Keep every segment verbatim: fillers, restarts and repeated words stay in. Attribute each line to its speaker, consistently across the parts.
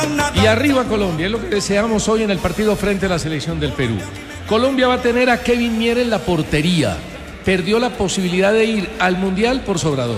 Speaker 1: Y arriba Colombia, es lo que deseamos hoy en el partido frente a la selección del Perú. Colombia va a tener a Kevin Mier en la portería. Perdió la posibilidad de ir al Mundial por Sobrador.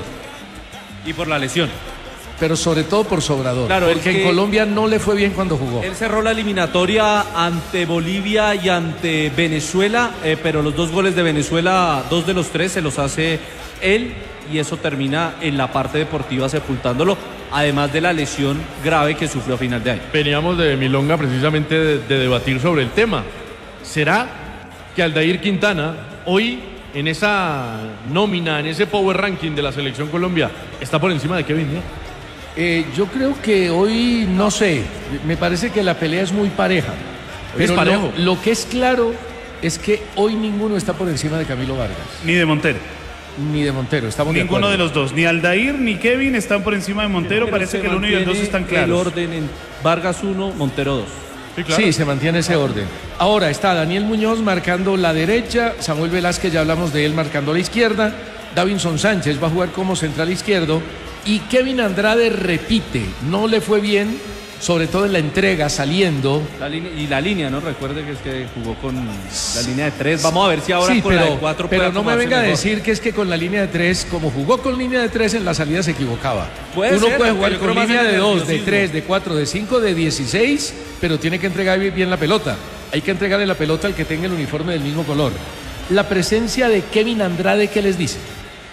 Speaker 2: Y por la lesión.
Speaker 1: Pero sobre todo por Sobrador.
Speaker 2: Claro,
Speaker 1: porque en Colombia no le fue bien cuando jugó.
Speaker 2: Él cerró la eliminatoria ante Bolivia y ante Venezuela, eh, pero los dos goles de Venezuela, dos de los tres se los hace él, y eso termina en la parte deportiva sepultándolo, además de la lesión grave que sufrió a final de año.
Speaker 3: Veníamos de Milonga precisamente de, de debatir sobre el tema. ¿Será que Aldair Quintana hoy en esa nómina, en ese power ranking de la selección Colombia, está por encima de Kevin Mier?
Speaker 1: Eh, yo creo que hoy, no sé, me parece que la pelea es muy pareja.
Speaker 3: Hoy es
Speaker 1: Pero
Speaker 3: parejo.
Speaker 1: Lo, lo que es claro es que hoy ninguno está por encima de Camilo Vargas.
Speaker 4: Ni de Montero.
Speaker 1: Ni de Montero, estamos de
Speaker 4: Ninguno
Speaker 1: acuerdo.
Speaker 4: de los dos, ni Aldair ni Kevin están por encima de Montero.
Speaker 2: Pero
Speaker 4: Parece
Speaker 2: se
Speaker 4: que el uno y el dos están
Speaker 2: mantiene
Speaker 4: claros.
Speaker 2: el orden en Vargas uno, Montero dos.
Speaker 3: Sí, claro.
Speaker 1: Sí, se mantiene ese orden. Ahora está Daniel Muñoz marcando la derecha, Samuel Velázquez, ya hablamos de él, marcando la izquierda, Davinson Sánchez va a jugar como central izquierdo y Kevin Andrade repite, no le fue bien, sobre todo en la entrega, saliendo.
Speaker 2: La línea, y la línea, ¿no? Recuerde que es que jugó con la línea de tres. Vamos a ver si ahora
Speaker 1: Sí,
Speaker 2: con
Speaker 1: pero,
Speaker 2: la de cuatro
Speaker 1: pero
Speaker 2: puede
Speaker 1: no me
Speaker 2: acomodarse
Speaker 1: venga a
Speaker 2: mejor.
Speaker 1: decir que es que con la línea de tres, como jugó con línea de tres, en la salida se equivocaba.
Speaker 2: Puede
Speaker 1: Uno
Speaker 2: ser,
Speaker 1: puede
Speaker 2: porque
Speaker 1: jugar
Speaker 2: yo
Speaker 1: con
Speaker 2: creo más
Speaker 1: línea
Speaker 2: en el
Speaker 1: de dos, de
Speaker 2: nerviosismo.
Speaker 1: tres, de cuatro, de cinco, de dieciséis, pero tiene que entregar bien la pelota. Hay que entregarle la pelota al que tenga el uniforme del mismo color. La presencia de Kevin Andrade, ¿qué les dice?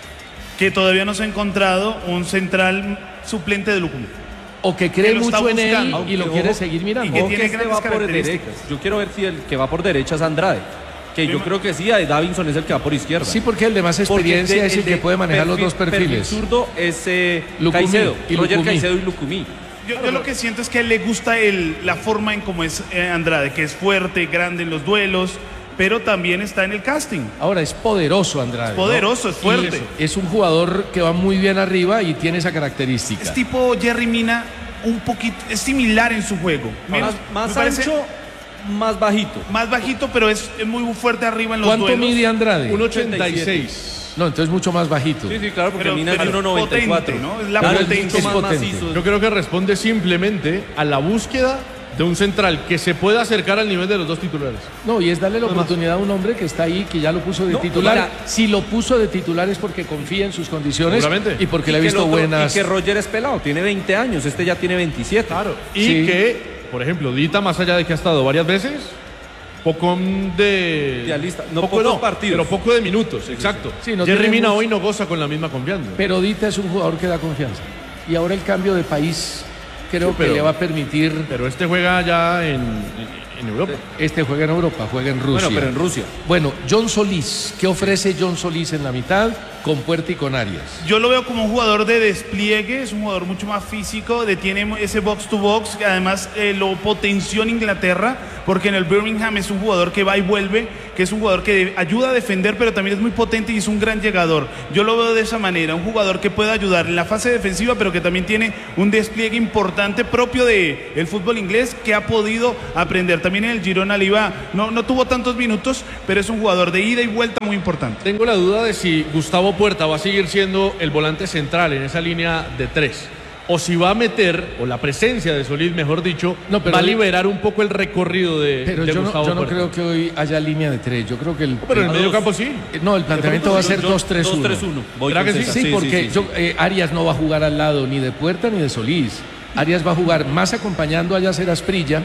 Speaker 4: Que todavía no se ha encontrado un central suplente de Lucumí.
Speaker 1: O que cree
Speaker 4: Que lo está
Speaker 1: mucho en él
Speaker 4: buscando.
Speaker 1: y lo
Speaker 2: Aunque,
Speaker 1: quiere
Speaker 2: ojo,
Speaker 1: seguir mirando.
Speaker 4: y que
Speaker 2: Ojo
Speaker 4: tiene
Speaker 2: este
Speaker 4: grandes
Speaker 2: va por
Speaker 4: características.
Speaker 2: derecha. Yo quiero ver si el que va por derecha es Andrade. Que yo creo que sí, Davinson es el que va por izquierda.
Speaker 1: Sí, porque el de más
Speaker 2: Porque
Speaker 1: experiencia
Speaker 2: de-
Speaker 1: es el
Speaker 2: de
Speaker 1: que puede manejar los
Speaker 2: perfil-
Speaker 1: dos perfiles.
Speaker 2: Perfil zurdo es eh,
Speaker 1: Lucumí
Speaker 2: Caicedo,
Speaker 1: y
Speaker 2: Roger
Speaker 1: Lucumí.
Speaker 2: Caicedo y Lucumí.
Speaker 4: Yo, yo lo que siento es que a él le gusta el, la forma en cómo es eh, Andrade, que es fuerte, grande en los duelos, pero también está en el casting.
Speaker 1: Ahora es poderoso Andrade.
Speaker 4: Es poderoso,
Speaker 1: ¿no?
Speaker 4: es fuerte.
Speaker 1: Y es un jugador que va muy bien arriba y tiene esa característica.
Speaker 4: Es tipo Jerry Mina, un poquito, es similar en su juego. Menos-
Speaker 2: Más, más
Speaker 4: me parece
Speaker 2: ancho, más bajito.
Speaker 4: más bajito, pero es, es muy fuerte arriba en los
Speaker 1: ¿Cuánto
Speaker 4: duelos.
Speaker 1: mide Andrade?
Speaker 3: uno ochenta y seis.
Speaker 1: No, entonces mucho más bajito.
Speaker 2: Sí, sí, claro, porque
Speaker 4: Pero-
Speaker 2: Mina es de
Speaker 4: pero
Speaker 2: uno noventa y cuatro.
Speaker 4: potente, ¿no? Es la
Speaker 2: Claro, es
Speaker 4: potencia.
Speaker 2: mucho
Speaker 1: Es
Speaker 2: más
Speaker 1: potente.
Speaker 2: macizo.
Speaker 3: Yo creo que responde simplemente a la búsqueda de un central que se pueda acercar al nivel de los dos titulares.
Speaker 1: No, y es darle la
Speaker 3: Nada más.
Speaker 1: oportunidad a un hombre que está ahí, que ya lo puso de
Speaker 2: No,
Speaker 1: titular.
Speaker 2: mira.
Speaker 1: Si lo puso de titular es porque confía en sus condiciones
Speaker 3: Seguramente.
Speaker 1: y porque le ha
Speaker 2: Y que
Speaker 1: visto
Speaker 2: el otro-
Speaker 1: buenas.
Speaker 2: Y que Roger es pelado, tiene veinte años, este ya tiene veintisiete.
Speaker 3: Claro. Y
Speaker 1: Sí.
Speaker 3: que, por ejemplo, Dita, más allá de que ha estado varias veces, poco de...
Speaker 2: De alista. No,
Speaker 3: poco
Speaker 2: pocos partidos.
Speaker 3: Pero poco de minutos, exacto.
Speaker 1: Sí, no
Speaker 3: Jerry
Speaker 1: tiene
Speaker 3: Mina
Speaker 1: mucho.
Speaker 3: hoy no goza con la misma confianza.
Speaker 1: Pero Dita es un jugador que da confianza. Y ahora el cambio de país creo
Speaker 3: Sí, pero-
Speaker 1: que le va a permitir.
Speaker 3: Pero este juega ya en, en- en Europa.
Speaker 1: Este juega en Europa, juega en Rusia.
Speaker 2: Bueno, pero en Rusia.
Speaker 1: Bueno, John Solís. ¿Qué ofrece John Solís en la mitad? Con Puerta y con Arias.
Speaker 4: Yo lo veo como un jugador de despliegue, es un jugador mucho más físico, detiene ese box to box, que además eh, lo potenció en Inglaterra, porque en el Birmingham es un jugador que va y vuelve, que es un jugador que de- ayuda a defender, pero también es muy potente y es un gran llegador. Yo lo veo de esa manera, un jugador que puede ayudar en la fase defensiva, pero que también tiene un despliegue importante propio del fútbol inglés que ha podido aprender. También en el Girona le iba, no, no tuvo tantos minutos, pero es un jugador de ida y vuelta muy importante.
Speaker 3: Tengo la duda de si Gustavo Puerta va a seguir siendo el volante central en esa línea de tres. O si va a meter, o la presencia de Solís, mejor dicho,
Speaker 1: No, pero
Speaker 3: va a
Speaker 1: hoy-
Speaker 3: liberar un poco el recorrido de,
Speaker 1: Pero
Speaker 3: de
Speaker 1: yo no,
Speaker 3: Gustavo
Speaker 1: yo no
Speaker 3: Puerta.
Speaker 1: creo que hoy haya línea de tres. Yo creo que el.
Speaker 3: Pero en el
Speaker 1: el-
Speaker 3: medio campo sí.
Speaker 1: No, el planteamiento va a ser dos tres uno.
Speaker 2: dos tres uno. Voy
Speaker 3: ¿Será
Speaker 2: con
Speaker 3: que sí?
Speaker 2: César.
Speaker 1: Sí, porque yo, eh, Arias no va a jugar al lado ni de Puerta ni de Solís. Arias va a jugar más acompañando a Yacer Asprilla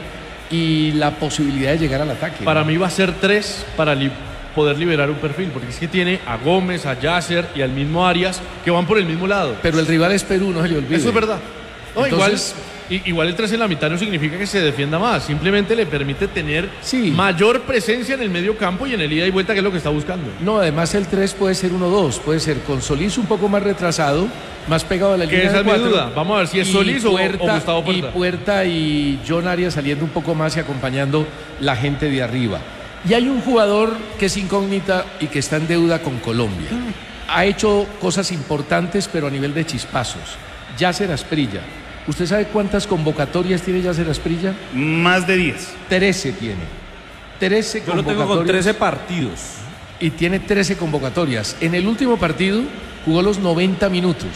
Speaker 1: y la posibilidad de llegar al ataque.
Speaker 3: Para mí va a ser tres para li- poder liberar un perfil, porque es que tiene a Gómez, a Yasser y al mismo Arias que van por el mismo lado.
Speaker 1: Pero el rival es Perú, no se le olvide.
Speaker 3: Eso es verdad. No,
Speaker 1: Entonces-
Speaker 3: igual, i- igual el tres en la mitad no significa que se defienda más, simplemente le permite tener
Speaker 1: Sí.
Speaker 3: mayor presencia en el medio campo y en el ida y vuelta, que es lo que está buscando.
Speaker 1: No, además el tres puede ser uno dos. Puede ser con Solís un poco más retrasado, más pegado a la
Speaker 3: Que
Speaker 1: línea
Speaker 3: esa
Speaker 1: de
Speaker 3: es mi
Speaker 1: cuatro.
Speaker 3: duda. Vamos a ver si es
Speaker 1: Y
Speaker 3: Solís o- o Gustavo Puerta.
Speaker 1: Y Puerta y John Arias saliendo un poco más y acompañando la gente de arriba. Y hay un jugador que es incógnita y que está en deuda con Colombia. Ha hecho cosas importantes, pero a nivel de chispazos. Yacer Asprilla. ¿Usted sabe cuántas convocatorias tiene Yacer Asprilla?
Speaker 4: Más de diez.
Speaker 1: trece tiene. trece
Speaker 2: Yo lo tengo con
Speaker 1: convocatorias.
Speaker 2: trece partidos.
Speaker 1: Y tiene trece convocatorias. En el último partido jugó los noventa minutos.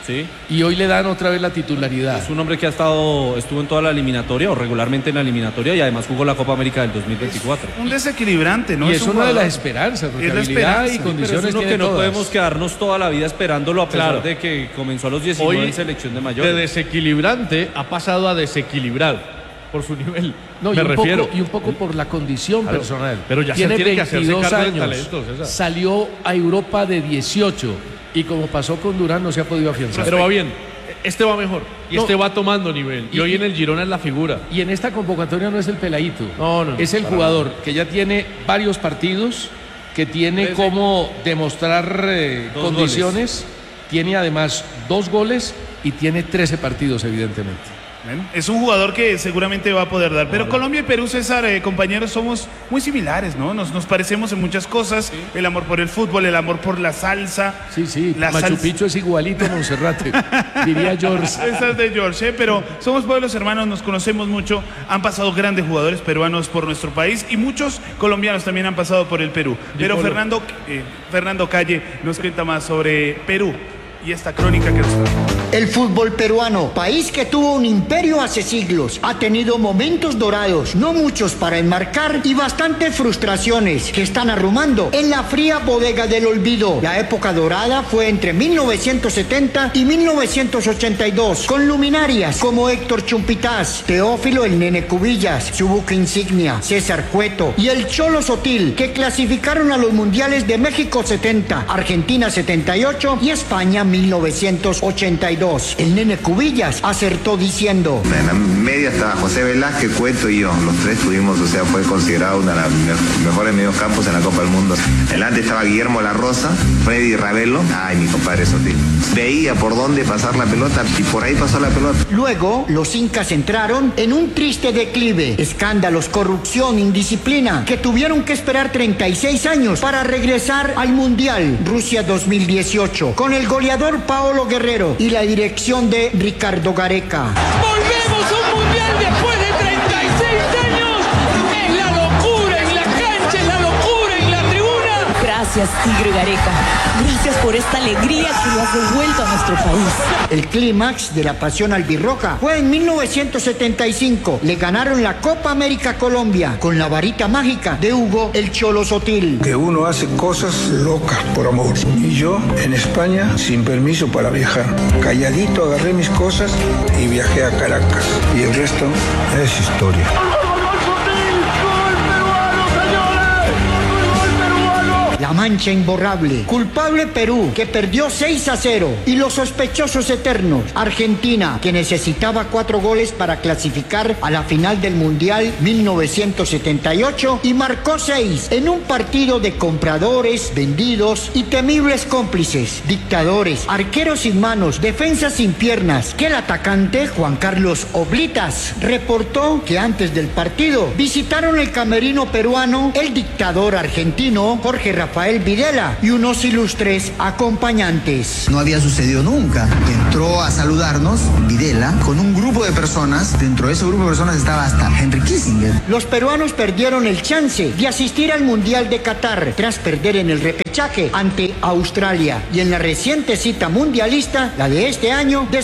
Speaker 2: Sí.
Speaker 1: Y hoy le dan otra vez la titularidad.
Speaker 2: Es un hombre que ha estado, estuvo en toda la eliminatoria o regularmente en la eliminatoria y además jugó la Copa América del dos mil veinticuatro.
Speaker 4: Un desequilibrante, ¿no?
Speaker 1: Y
Speaker 4: es
Speaker 1: es
Speaker 4: un
Speaker 1: una de
Speaker 4: jugador-
Speaker 1: las esperanzas, porque
Speaker 4: Es la
Speaker 1: habilidad
Speaker 4: esperanza.
Speaker 1: y
Speaker 4: Sí,
Speaker 2: Pero
Speaker 1: condiciones
Speaker 2: es uno
Speaker 1: tiene
Speaker 2: que no
Speaker 1: todas.
Speaker 2: podemos quedarnos toda la vida esperándolo a pesar
Speaker 3: Claro.
Speaker 2: de que comenzó a los diecinueve
Speaker 3: Hoy,
Speaker 2: en selección de
Speaker 3: de
Speaker 2: mayores.
Speaker 3: desequilibrante ha pasado a desequilibrado por su nivel.
Speaker 1: No, y
Speaker 3: Me
Speaker 1: un
Speaker 3: refiero.
Speaker 1: Poco, y un poco por la condición
Speaker 3: Claro,
Speaker 1: personal.
Speaker 3: pero ya se
Speaker 1: tiene
Speaker 3: tiene que hacerse
Speaker 1: veintidós
Speaker 3: cargo del
Speaker 1: años.
Speaker 3: talento, César.
Speaker 1: Salió a Europa de dieciocho y como pasó con Durán no se ha podido afianzar.
Speaker 3: Pero va bien. Este va mejor. Y
Speaker 1: No.
Speaker 3: este va tomando nivel. Y,
Speaker 1: Y-
Speaker 3: hoy en el Girona es la figura.
Speaker 1: Y en esta convocatoria no es el peladito.
Speaker 3: No, no, no,
Speaker 1: es el
Speaker 3: para
Speaker 1: jugador que ya tiene varios partidos, que tiene
Speaker 2: Trece.
Speaker 1: cómo demostrar eh,
Speaker 2: Dos
Speaker 1: condiciones, tiene además dos goles y tiene trece partidos, evidentemente.
Speaker 4: Bueno, es un jugador que seguramente va a poder dar. Pero Colombia y Perú, César, eh, compañeros, somos muy similares, ¿no? Nos, nos parecemos en muchas cosas. El amor por el fútbol, el amor por la salsa.
Speaker 1: Sí, sí,
Speaker 4: La
Speaker 1: Machu
Speaker 4: salsa-
Speaker 1: Picchu es igualito a Monserrate, diría George.
Speaker 4: Esa es de George, ¿eh? Pero somos pueblos hermanos, nos conocemos mucho. Han pasado grandes jugadores peruanos por nuestro país y muchos colombianos también han pasado por el Perú. Pero
Speaker 3: Dípolo.
Speaker 4: Fernando, eh, Fernando Calle nos cuenta más sobre Perú y esta crónica que nos trae.
Speaker 5: El fútbol peruano, país que tuvo un imperio hace siglos, ha tenido momentos dorados, no muchos para enmarcar y bastantes frustraciones que están arrumando en la fría bodega del olvido. La época dorada fue entre mil novecientos setenta y mil novecientos ochenta y dos, con luminarias como Héctor Chumpitaz, Teófilo el Nene Cubillas, su buque insignia, César Cueto y el Cholo Sotil, que clasificaron a los mundiales de México setenta, Argentina setenta y ocho y España mil novecientos ochenta y dos. El Nene Cubillas acertó diciendo:
Speaker 6: En la media estaba José Velázquez, Cueto y yo. Los tres tuvimos, o sea, fue considerado una de las me- mejores mediocampos en la Copa del Mundo. Delante estaba Guillermo La Rosa, Freddy Ravelo. Ay, mi compadre Sotil. Veía por dónde pasar la pelota y por ahí pasó la pelota.
Speaker 5: Luego, los incas entraron en un triste declive, escándalos, corrupción, indisciplina, que tuvieron que esperar treinta y seis años para regresar al Mundial Rusia dos mil dieciocho, con el goleador Paolo Guerrero y la dirección de Ricardo Gareca.
Speaker 7: Volvemos a un mundial después de treinta y seis años. Es la locura en la cancha, es la locura en la tribuna.
Speaker 8: Gracias, Tigre Gareca. Gracias por esta alegría que le has devuelto a nuestro país.
Speaker 5: El clímax de la pasión albirroja fue en mil novecientos setenta y cinco. Le ganaron la Copa América a Colombia con la varita mágica de Hugo el Cholo Sotil.
Speaker 9: Que uno hace cosas locas por amor. Y yo, en España, sin permiso para viajar. Calladito agarré mis cosas y viajé a Caracas. Y el resto es historia.
Speaker 5: La mancha imborrable. Culpable Perú, que perdió seis a cero. Y los sospechosos eternos. Argentina, que necesitaba cuatro goles para clasificar a la final del Mundial mil novecientos setenta y ocho y marcó seis en un partido de compradores, vendidos y temibles cómplices. Dictadores, arqueros sin manos, defensas sin piernas. Que el atacante, Juan Carlos Oblitas, reportó que antes del partido visitaron el camerino peruano el dictador argentino Jorge Rafael Videla y unos ilustres acompañantes.
Speaker 10: No había sucedido nunca. Entró a saludarnos Videla con un grupo de personas. Dentro de ese grupo de personas estaba hasta Henry Kissinger.
Speaker 5: Los peruanos perdieron el chance de asistir al Mundial de Qatar tras perder en el repechaje ante Australia y en la reciente cita mundialista, la de este año,